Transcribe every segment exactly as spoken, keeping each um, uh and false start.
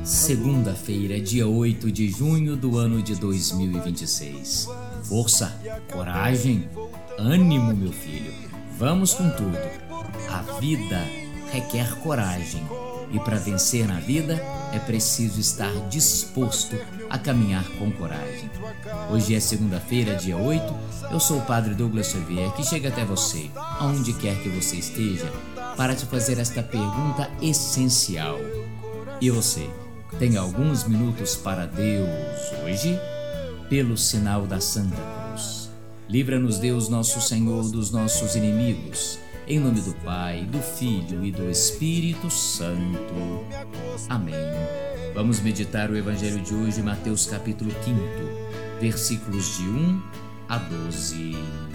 Segunda-feira, dia oito de junho do ano de dois mil e vinte e seis. Força, coragem, ânimo, meu filho. Vamos com tudo. A vida requer coragem e para vencer na vida é preciso estar disposto a caminhar com coragem. Hoje é segunda-feira, dia oito. Eu sou o Padre Douglas Xavier, que chega até você, aonde quer que você esteja, para te fazer esta pergunta essencial. E você, tem alguns minutos para Deus hoje? Pelo sinal da Santa Cruz. Livra-nos, Deus nosso Senhor, dos nossos inimigos. Em nome do Pai, do Filho e do Espírito Santo. Amém. Vamos meditar o Evangelho de hoje, Mateus capítulo quinto, versículos de um a doze.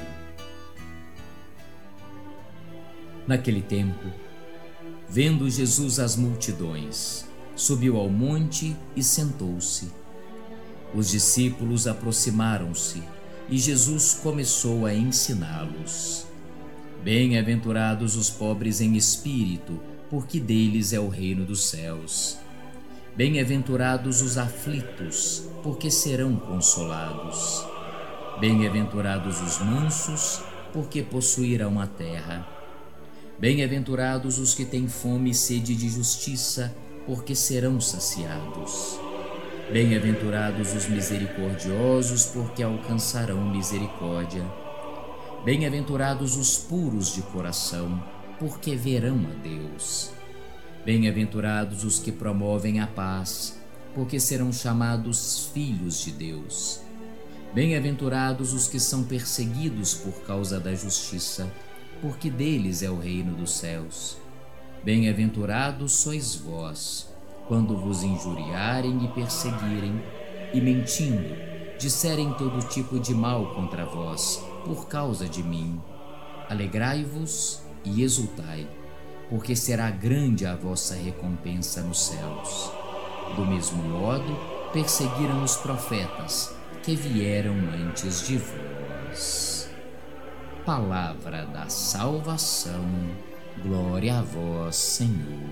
Naquele tempo, vendo Jesus as multidões, subiu ao monte e sentou-se. Os discípulos aproximaram-se e Jesus começou a ensiná-los. Bem-aventurados os pobres em espírito, porque deles é o reino dos céus. Bem-aventurados os aflitos, porque serão consolados. Bem-aventurados os mansos, porque possuirão a terra. Bem-aventurados os que têm fome e sede de justiça, porque serão saciados. Bem-aventurados os misericordiosos, porque alcançarão misericórdia. Bem-aventurados os puros de coração, porque verão a Deus. Bem-aventurados os que promovem a paz, porque serão chamados filhos de Deus. Bem-aventurados os que são perseguidos por causa da justiça, porque deles é o reino dos céus. Bem-aventurados sois vós, quando vos injuriarem e perseguirem, e mentindo, disserem todo tipo de mal contra vós, por causa de mim. Alegrai-vos e exultai, porque será grande a vossa recompensa nos céus. Do mesmo modo, perseguiram os profetas que vieram antes de vós. Palavra da salvação, glória a vós, Senhor.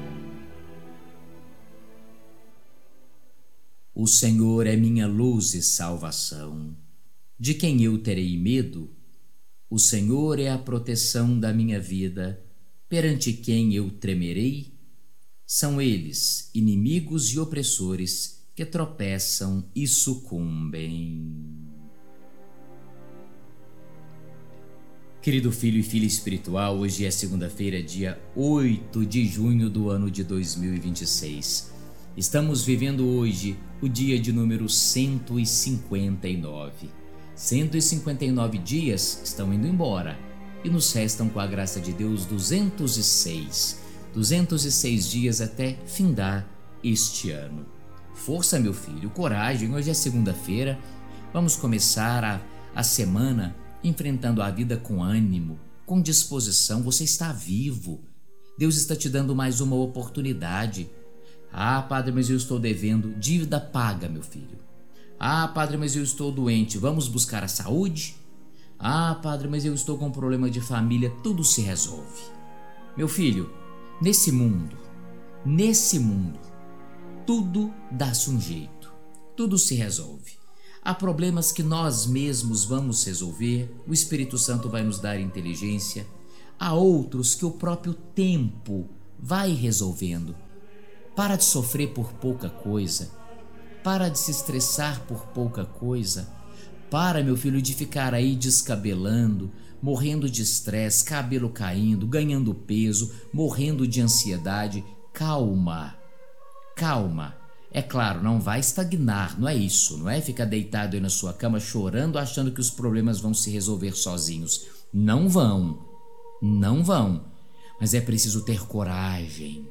O Senhor é minha luz e salvação. De quem eu terei medo? O Senhor é a proteção da minha vida. Perante quem eu tremerei? São eles, inimigos e opressores, que tropeçam e sucumbem. Querido filho e filha espiritual, hoje é segunda-feira, dia oito de junho do ano de dois mil e vinte e seis. Estamos vivendo hoje o dia de número cento e cinquenta e nove. cento e cinquenta e nove dias estão indo embora e nos restam, com a graça de Deus, duzentos e seis. duzentos e seis dias até findar este ano. Força, meu filho, coragem, hoje é segunda-feira. Vamos começar a, a semana enfrentando a vida com ânimo, com disposição. Você está vivo. Deus está te dando mais uma oportunidade. Ah, padre, mas eu estou devendo. Dívida paga, meu filho. Ah, padre, mas eu estou doente. Vamos buscar a saúde? Ah, padre, mas eu estou com um problema de família. Tudo se resolve. Meu filho, nesse mundo, nesse mundo, tudo dá-se um jeito. Tudo se resolve. Há problemas que nós mesmos vamos resolver. O Espírito Santo vai nos dar inteligência. Há outros que o próprio tempo vai resolvendo. Para de sofrer por pouca coisa. Para de se estressar por pouca coisa. Para, meu filho, de ficar aí descabelando, morrendo de estresse, cabelo caindo, ganhando peso, morrendo de ansiedade. Calma, calma. É claro, não vai estagnar, não é isso. Não é ficar deitado aí na sua cama chorando, achando que os problemas vão se resolver sozinhos. Não vão, não vão. Mas é preciso ter coragem.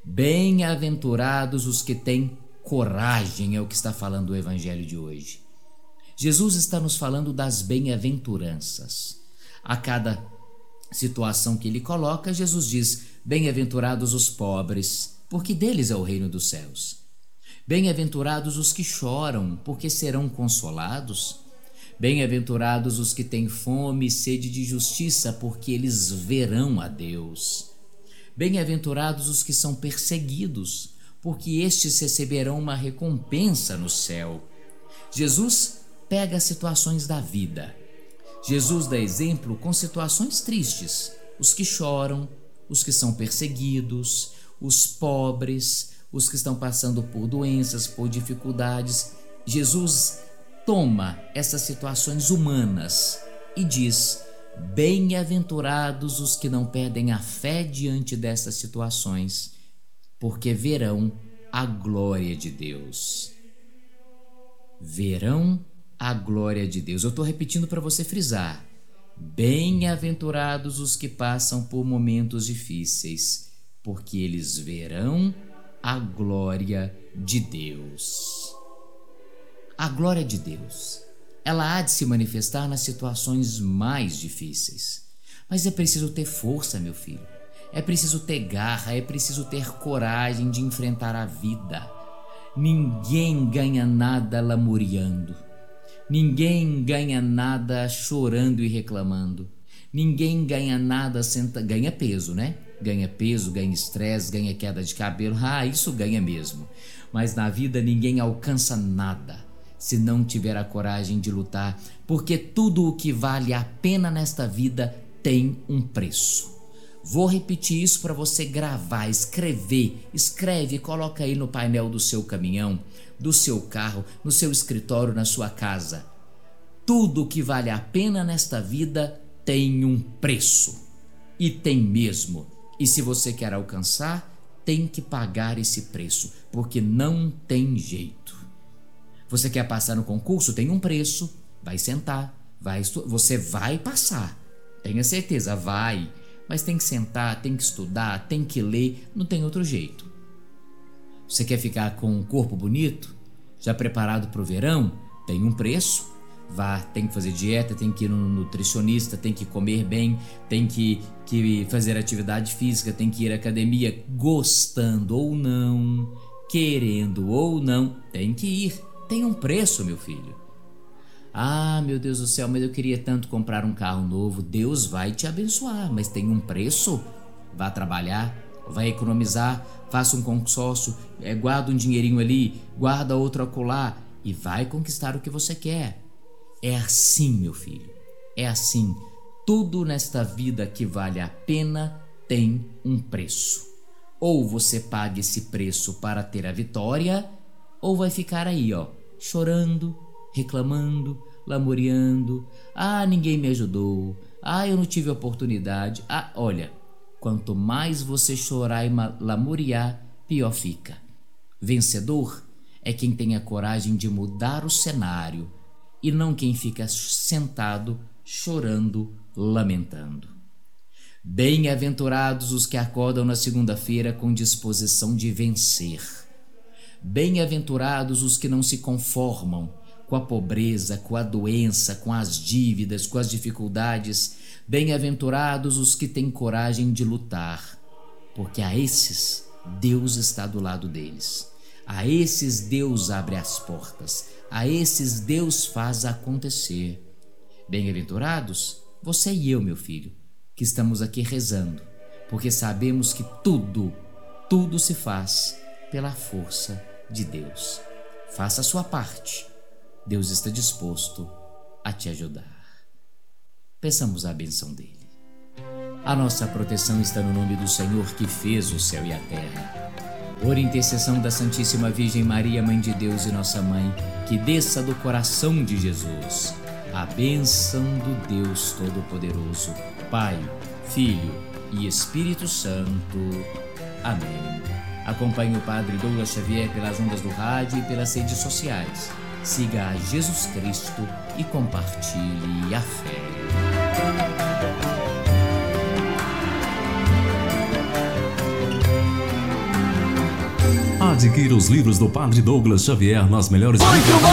Bem-aventurados os que têm coragem, é o que está falando o Evangelho de hoje. Jesus está nos falando das bem-aventuranças. A cada situação que ele coloca, Jesus diz: bem-aventurados os pobres, porque deles é o reino dos céus. Bem-aventurados os que choram, porque serão consolados. Bem-aventurados os que têm fome e sede de justiça, porque eles verão a Deus. Bem-aventurados os que são perseguidos porque estes receberão uma recompensa no céu. Jesus pega as situações da vida. Jesus dá exemplo com situações tristes, os que choram, os que são perseguidos, os pobres, os que estão passando por doenças, por dificuldades. Jesus toma essas situações humanas e diz: bem-aventurados os que não perdem a fé diante dessas situações, porque verão a glória de Deus. Verão a glória de Deus. Eu estou repetindo para você frisar. Bem-aventurados os que passam por momentos difíceis, porque eles verão a glória de Deus. A glória de Deus, ela há de se manifestar nas situações mais difíceis. Mas é preciso ter força, meu filho. É preciso ter garra, é preciso ter coragem de enfrentar a vida. Ninguém ganha nada lamuriando. Ninguém ganha nada chorando e reclamando. Ninguém ganha nada senta... ganha peso, né? Ganha peso, ganha estresse, ganha queda de cabelo. Ah, isso ganha mesmo. Mas na vida ninguém alcança nada se não tiver a coragem de lutar, porque tudo o que vale a pena nesta vida tem um preço. Vou repetir isso para você gravar, escrever. Escreve e coloca aí no painel do seu caminhão, do seu carro, no seu escritório, na sua casa. Tudo o que vale a pena nesta vida tem um preço. E tem mesmo. E se você quer alcançar, tem que pagar esse preço, porque não tem jeito. Você quer passar no concurso? Tem um preço. Vai sentar, vai estu... você vai passar. Tenha certeza, vai. Mas tem que sentar, tem que estudar, tem que ler, não tem outro jeito. Você quer ficar com um corpo bonito? Já preparado para o verão? Tem um preço. Vá, tem que fazer dieta, tem que ir no nutricionista, tem que comer bem, tem que, que fazer atividade física, tem que ir à academia, gostando ou não, querendo ou não, tem que ir. Tem um preço, meu filho. Ah, meu Deus do céu, mas eu queria tanto comprar um carro novo. Deus vai te abençoar, mas tem um preço. Vá trabalhar, vai economizar, faça um consórcio, é, guarda um dinheirinho ali, guarda outro acolá e vai conquistar o que você quer. É assim, meu filho, é assim. Tudo nesta vida que vale a pena tem um preço. Ou você paga esse preço para ter a vitória, ou vai ficar aí, ó, chorando, reclamando, lamuriando. Ah, ninguém me ajudou. Ah, eu não tive oportunidade. Ah, olha, quanto mais você chorar e lamuriar, pior fica. Vencedor é quem tem a coragem de mudar o cenário e não quem fica sentado, chorando, lamentando. Bem-aventurados os que acordam na segunda-feira com disposição de vencer. Bem-aventurados os que não se conformam com a pobreza, com a doença, com as dívidas, com as dificuldades. Bem-aventurados os que têm coragem de lutar, porque a esses Deus está do lado deles. A esses Deus abre as portas, a esses Deus faz acontecer. Bem-aventurados você e eu, meu filho, que estamos aqui rezando, porque sabemos que tudo, tudo se faz pela força de Deus. Faça a sua parte. Deus está disposto a te ajudar. Peçamos a bênção dele. A nossa proteção está no nome do Senhor que fez o céu e a terra. Por intercessão da Santíssima Virgem Maria, Mãe de Deus e nossa Mãe, que desça do coração de Jesus a bênção do Deus Todo-Poderoso, Pai, Filho e Espírito Santo. Amém. Acompanhe o Padre Douglas Xavier pelas ondas do rádio e pelas redes sociais. Siga a Jesus Cristo e compartilhe a fé. Adquira os livros do Padre Douglas Xavier nas melhores livrarias.